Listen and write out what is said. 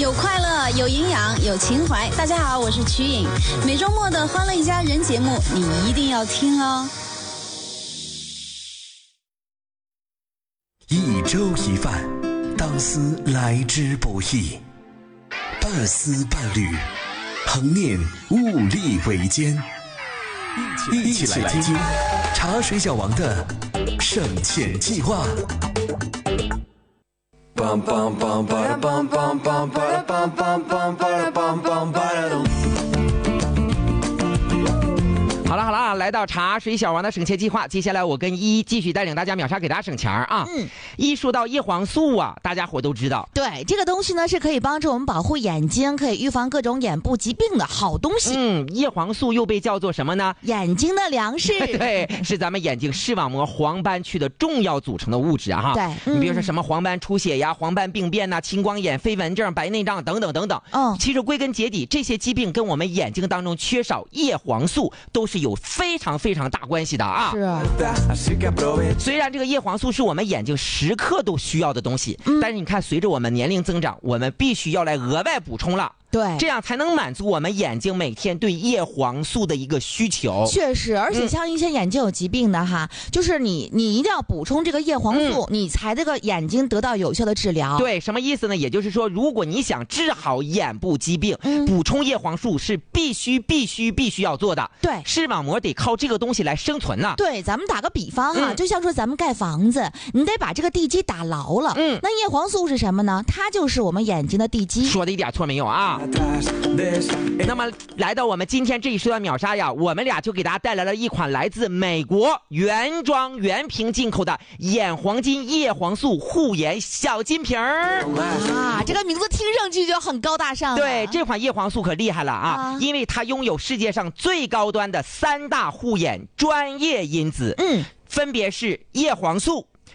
有快乐，有营养，有情怀。大家好，我是瞿颖。每周末的《欢乐一家人》节目，你一定要听哦。 一粥一饭，当思来之不易；半丝半缕，恒念物力维艰。一起来听茶水小王的省钱计划。 好了，来到茶水小王的省钱计划，接下来我跟依继续带领大家秒杀给大家省钱啊。一说到叶黄素啊，大家伙都知道， 对，这个东西呢是可以帮助我们保护眼睛，可以预防各种眼部疾病的好东西。 叶黄素又被叫做什么呢？ 眼睛的粮食。 对，是咱们眼睛视网膜黄斑区的重要组成的物质啊。 对， 你比如说什么黄斑出血呀、黄斑病变呐、青光眼、飞蚊症、白内障等等等等。其实归根结底，这些疾病跟我们眼睛当中缺少叶黄素都是有非常大关系的啊。 是。 虽然这个叶黄素是我们眼睛时刻都需要的东西，但是你看，随着我们年龄增长，我们必须要来额外补充了。 对， 这样才能满足我们眼睛每天对叶黄素的一个需求。 确实，而且像一些眼睛有疾病的哈，就是你一定要补充这个叶黄素，你才这个眼睛得到有效的治疗。 对，什么意思呢？也就是说，如果你想治好眼部疾病，补充叶黄素是必须要做的。 对， 视网膜得靠这个东西来生存呢。 对，咱们打个比方哈，就像说咱们盖房子，你得把这个地基打牢了。那叶黄素是什么呢？它就是我们眼睛的地基。 说的一点错没有啊。那么来到我们今天这一时段秒杀呀，我们俩就给大家带来了一款来自美国原装原瓶进口的眼黄金叶黄素护眼小金瓶儿啊，这个名字听上去就很高大上。 对，这款叶黄素可厉害了啊，因为它拥有世界上最高端的3大护眼专业因子，分别是叶黄素、